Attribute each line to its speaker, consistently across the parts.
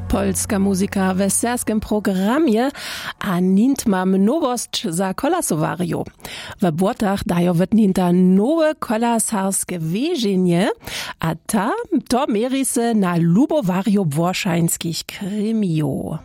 Speaker 1: Polska muzyka w serskim programie, a nint mam nowość za kolasowario. W błotach dają wytnięta nowe kolasarskie wieżenie, a to mieri się na lubowario włoszańskich krymio.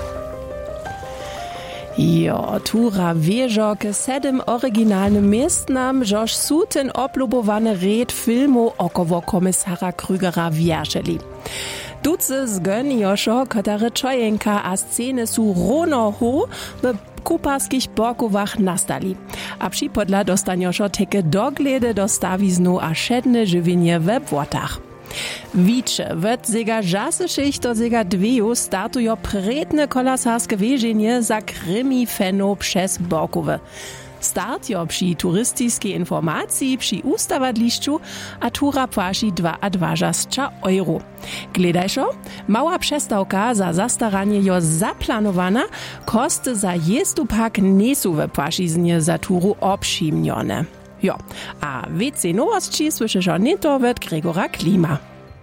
Speaker 1: Jo, tura wieżo k 7 oryginalnym miestnam, żoż su ten oblubowany red filmu około komisara Krügera wierzeli. Duce zgönjoszo, katare czojenka a sceny su rono hu w kuparskich borkowach nastali. A připodla dostanjoszo teke doglede do stawiznu a šedne żywienie we błotach. Wicze, wet zega žasešich do zega dveju startujo predne kolasarskie wieżenie za krymi feno przez borkowe. Start jo przy turystyjskiej informacji przy ustawadliszczu, a tura płaci 2,20 €. Gledajšo, mała przestawka za zastaranie jo zaplanowana, koszty za jezdu pak nesu we płaciznie za turu obšimnione. Jo, a więcej nowości słyszysz o nieto od Gregora Klima.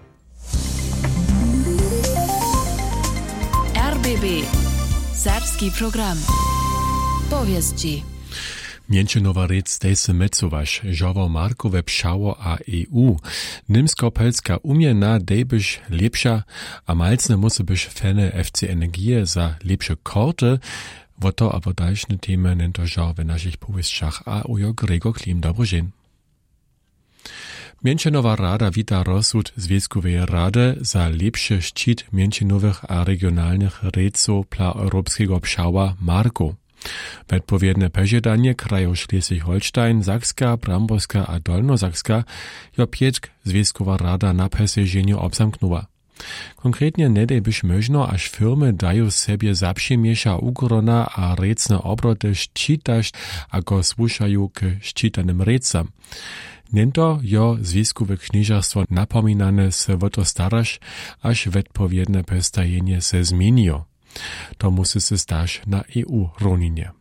Speaker 2: RBB Serbski program. Powiedz ci.
Speaker 3: Mięczynowa rec tej se mecowaš, žovo Markowe pšało a EU. Nimsko-pelska umiena dejbyš lepša, a malcne musi byš fene FC Energie za lepsze korty. Wo to aber dalszne Themen nennt er żo w naszych powieściach, a ujo Gregor Klim. Dobry dzień. Mięczynowa rada wita rozsud Związkowej Rady za lepszy szczyt mięczynowych a regionalnych reców dla europejskiego pszała Marko. Odpowiedne požiadanie krajów Schleswig-Holstein, Sakska, Bramborska a Dolnosakska jo pietk Związkowa Rada na poseženiu obsamknęła. Konkretnie nedej byś możno, aż firmy dają sobie zaprzemiesza ugrona a recne obroty szczytać, ako słuchają k szczytanym recam. Nento jo związkowe kniżarstwo napominane se o to starasz, aż odpowiedne postajenie se zmieniło. To musi se stać na EU roninie.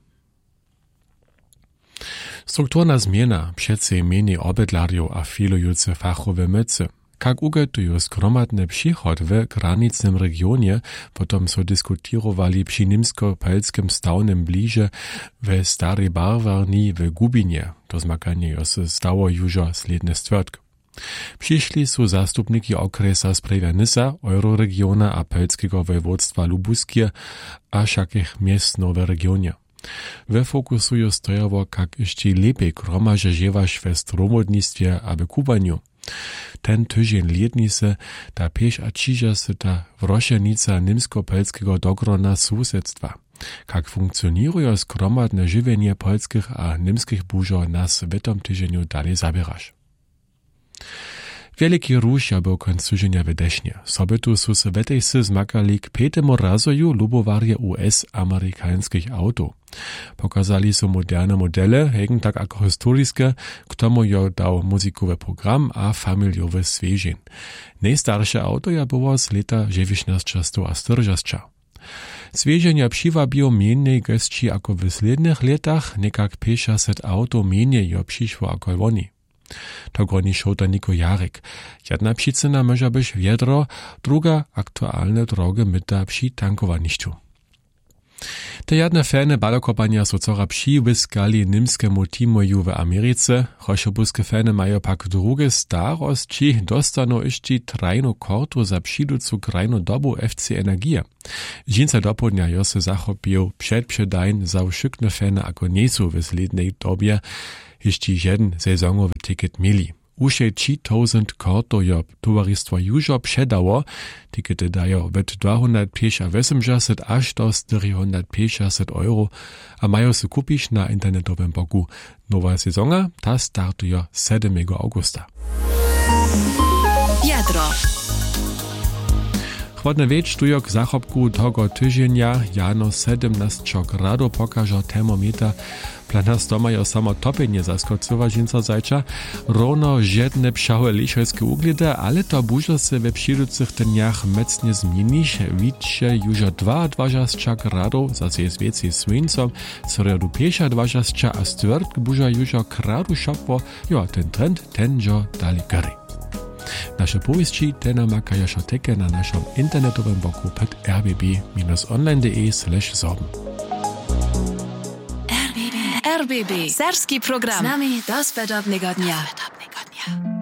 Speaker 3: Strukturna zmiana przece mniej obydlariów a filujące fachowe mycy. Jak ugotują skromadne przychod w granicnym regionie, potom so diskutirowali przy nimsko-pelskim stawnym bliže w Starej Barwarni w Gubinie. To zmakanie jo se stało już sledne stwiertk. Przyszli su zastupniki okresa Sprawa Nysa, Euroregiona a pelskiego województwa lubuskie, a všakich miest nowe regionie. We fokusują stojowo, jak jeszcze lepiej gromaže ževaš w stromodnictwie a w kubaniu. Ten tydzień liedni se, da pieš a čiža se ta wrošenica nimsko-pelskiego dogrona susjedstwa. Jak funkcjonują skromadne żywienie polskich a nimskich bużo nas w tym tydzieniu dalej zabierasz. Wielki rusz był końc tydzienia w Desznie. Sobytu su se wetejsy zmakali k 5. razoju lubowarje US-amerykańskich auto. Pokazali su moderne modele, hegen tak ako historiske, k tomu jo dał muzikowy program a familiowy swieżin. Najstarsze auto ja było z lata 1940. Swieżenia przywabiło mniej gości ako w slednych latach, nekak 50 auto mniej jo przyszło ako oni. To goni šota Niko Jarek. Jedna przyczyna może być wiedro, druga aktualne drogi myta przy tankowaniszczu. Te jedne ferne balokopania so cora przywyskali nimskemu teamoju w Ameryce, chošobuskie ferne mają pak drugie starości, dostano jeszcze trajną kortu za przyducu krajną dobu FC Energie. Dżinca dopodnia jo se zachopił przedprzedajn za uszykne ferne ako niesu w slednej dobie, jeszcze jeden sezonowy ticket mieli. Usze 3000 kortów jo towarzystwo już przedało, tickety dają od 280 aż do 450 €, a mają se kupić na internetowym blogu. Nowa sezona ta startuje 7. augusta.
Speaker 2: Jadro.
Speaker 3: Chłodne wiecz tujo k zachopku tego tydzienia jano 17 gradów pokaże termometer. Plana stomajo samo topienie zaskoczyła dżinca zajcza, równo żadne pszałe liszojskie ugledy, ale to bużo se we przyjducych dniach mocnie zmienić. Widzicie już 22 gradów, zase jest więcej słońcem, sredu 25, a stwiertk bużo już gradu szopło, jo, ten trend, ten jo dalej gary. Nasze powieści te namakają szateke na naszym internetowym boku pod rbb-online.de/sorben.
Speaker 2: RBB. Serbski program. Z nami do 20 dnia.